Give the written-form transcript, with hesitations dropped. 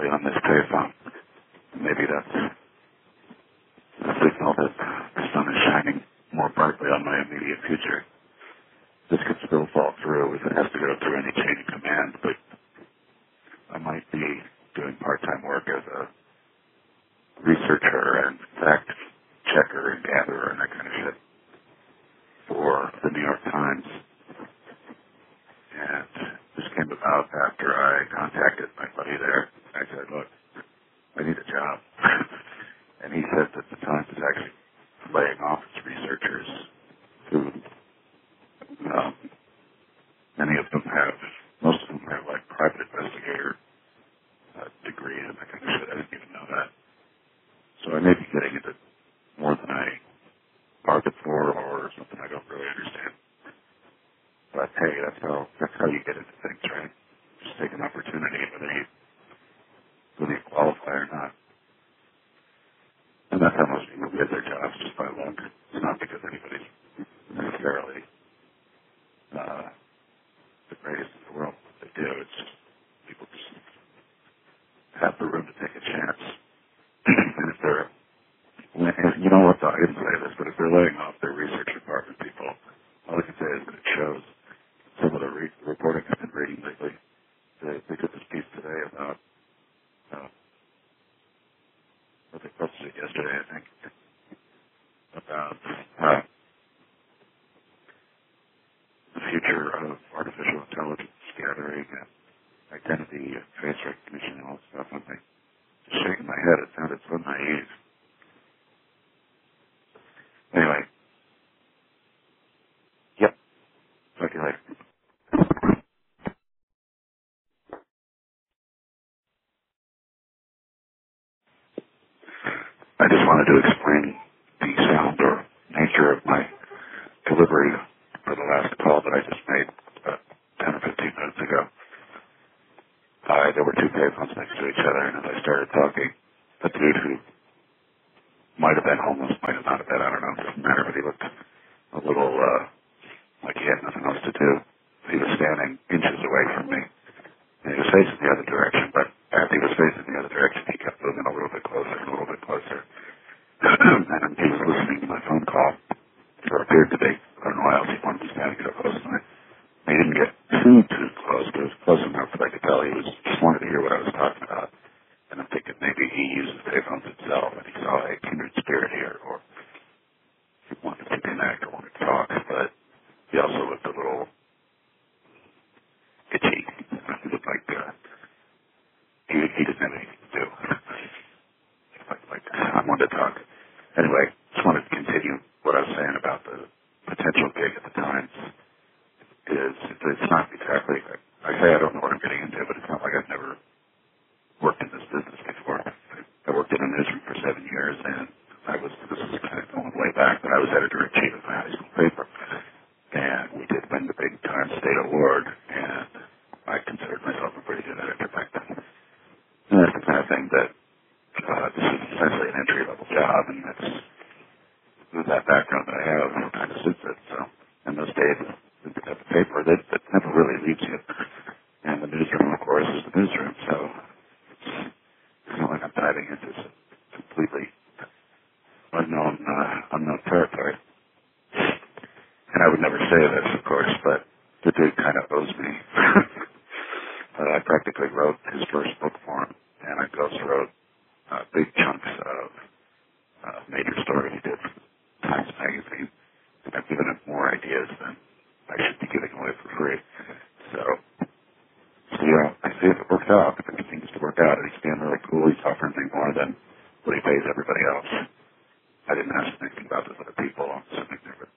brightly on this payphone. Maybe that's a signal that the sun is shining more brightly on my immediate future. This could still fall through if it has to go through any chain of command, but I might be doing part-time work as a researcher and fact checker and gatherer and that kind of shit for the New York Times. And this came about after I contacted my buddy there. I said, look, I need a job. And he said that the Times is actually laying off its researchers who, most of them have like private investigator degrees and that kind of shit. I didn't even know that. So I may be getting into more than I bargained for or something I don't really understand. But hey, that's how you get into things, right? Just take an opportunity whether you qualify or not. And that's how most people get their jobs, just by luck. It's not because anybody's necessarily the greatest in the world. They do. It's just people just have the room to take a chance. And if they're, you know what, I didn't say this, but if they're laying off their research department people, all I can say is that it shows some of the reporting I've been reading lately. They did this piece today about, what they posted yesterday, I think, about the future of artificial intelligence gathering and identity and face recognition and all that stuff. I'm like, just shaking my head. It sounded so naive. Anyway. Yep. Talk to you later. I just wanted to explain the sound or nature of my delivery for the last call that I just made about 10 or 15 minutes ago. There were two payphones next to each other, and as I started talking, a dude who might have been homeless, might have not have been, I don't know, it doesn't matter, but he looked a little like he had nothing else to do. He was standing inches away from me, and he was facing the other direction, but as he was facing the other direction, he kept moving a little bit closer and a little bit closer. And he was listening to my phone call, or appeared to be. I don't know why else he wanted to be standing so close to me. He didn't get too close, but it was close enough that I could tell he just wanted to hear what I was talking about. And I'm thinking maybe he uses payphones himself, and he saw a kindred spirit here, or he wanted to connect or wanted to talk, but he also looked a little itchy. He looked like he didn't have anything to do. like I wanted to talk. Anyway, just wanted to continue what I was saying about the potential gig at the Times. It's not exactly, I say I don't know what I'm getting into, but it's not like I've never worked in this business before. I worked in a newsroom for 7 years, and this is kind of going way back, but I was editor-in-chief of my high school paper. And we did win the big Times State Award, and I considered myself a pretty good editor back then. And that's the kind of thing that this is essentially an entry-level job, and that's that background that I have kind of suits it. So, in those days, at the paper, that never really leaves you. And the newsroom, of course, is the newsroom, so it's not like I'm diving into some completely unknown territory. And I would never say this, of course, but the dude kind of owes me. I practically wrote his first book for him, and I ghost wrote big chunks of major story he did for Times Magazine. And I've given him more ideas than I should be giving away for free. So I see if it works out. If it continues to work out, and he's being really cool, he's offering me more than what he pays everybody else. I didn't ask anything about those other people. I'm assuming they were